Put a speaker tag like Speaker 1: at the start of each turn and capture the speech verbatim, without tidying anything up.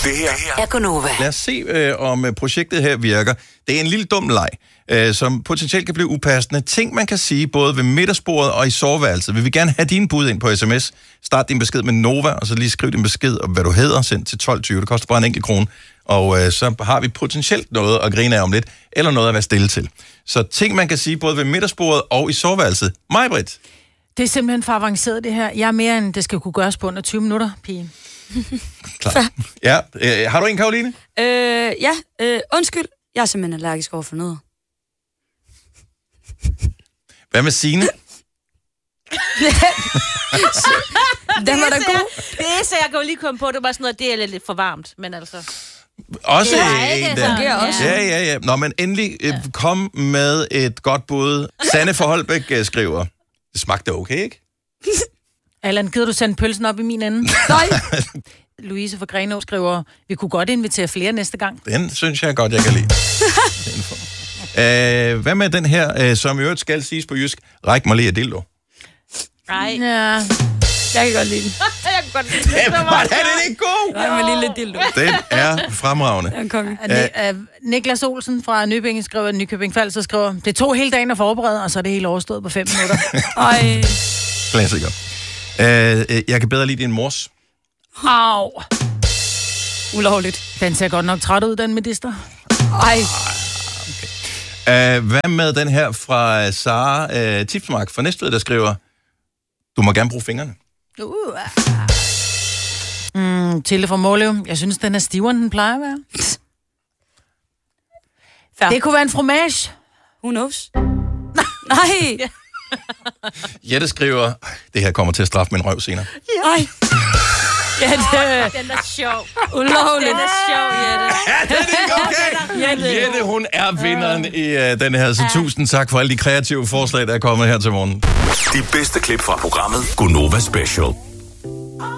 Speaker 1: Det her er Gonova.
Speaker 2: Lad os se, øh, om øh, projektet her virker. Det er en lille dum leg, øh, som potentielt kan blive upassende. Ting, man kan sige både ved middagsbordet og i soveværelset. Vi vil gerne have dine bud ind på sms. Start din besked med Nova, og så lige skriv din besked om, hvad du hedder, send til tolv tyve. Det koster bare en enkelt krone. Og øh, så har vi potentielt noget at grine af om lidt, eller noget at være stille til. Så ting, man kan sige både ved middagsbordet og i soveværelset. Maj-Brit.
Speaker 3: Det er simpelthen for avanceret, det her. Jeg er mere end det skal kunne gøres på under tyve minutter, pige.
Speaker 2: Klar. Ja, øh, har du en, Karoline?
Speaker 4: Øh, ja, øh, undskyld. Jeg er simpelthen allergisk over for noget.
Speaker 2: Hvad med Signe?
Speaker 4: Den var da god.
Speaker 5: Det er så, jeg kan jo lige komme på, det var sådan noget, det er lidt for varmt, men altså...
Speaker 2: Også
Speaker 5: ja,
Speaker 2: en
Speaker 5: det
Speaker 2: der.
Speaker 4: også.
Speaker 2: Ja, ja, ja. Nå, men endelig øh, kom med et godt bud. Sanne for Holbæk øh, skriver, det smagte okay, ikke?
Speaker 3: Allan, gider du sende pølsen op i min ende?
Speaker 4: Nej.
Speaker 3: Louise fra Grenaa skriver, vi kunne godt invitere flere næste gang.
Speaker 2: Den synes jeg godt, jeg kan lide. øh, hvad med den her, øh, som i øvrigt skal siges på jysk? Ræk mig lige af dildo.
Speaker 5: Nej.
Speaker 3: Ja,
Speaker 4: Jeg kan godt lide den.
Speaker 5: Jeg kan godt lide
Speaker 2: Den, var den ikke god?
Speaker 4: Nej, med lille dildo.
Speaker 2: Den er fremragende.
Speaker 4: Jeg er konge.
Speaker 3: uh, Niklas Olsen fra Nykøbing skriver, Nykøbing Falster så skriver, det tog hele dagen at forberede, og så er det hele overstået på fem minutter.
Speaker 4: Ej.
Speaker 2: Klassiker. Øh, jeg kan bedre lide din mors.
Speaker 3: Au.
Speaker 4: Ulovligt.
Speaker 3: Den ser godt nok træt ud, den medister.
Speaker 4: Ej.
Speaker 2: Uh, hvad med den her fra Sara uh, Tipsmark fra Næstved, der skriver, du må gerne bruge fingrene.
Speaker 3: Uh. Mm, Tille fra Måløv. Jeg synes, den er stivere, end den plejer at være.
Speaker 4: Fair.
Speaker 3: Det kunne være en fromage.
Speaker 4: Who knows? Nej.
Speaker 2: Jette skriver, det her kommer til at straffe min røv senere.
Speaker 4: Ej. Ja, det
Speaker 5: Den er sjov.
Speaker 4: ulovligt.
Speaker 5: Den er sjov, Jette.
Speaker 2: Ja, det er okay. Jette, hun er vinderen i uh, den her, så tusind tak for alle de kreative forslag, der er kommet her til morgen.
Speaker 1: De bedste klip fra programmet Gonova Special.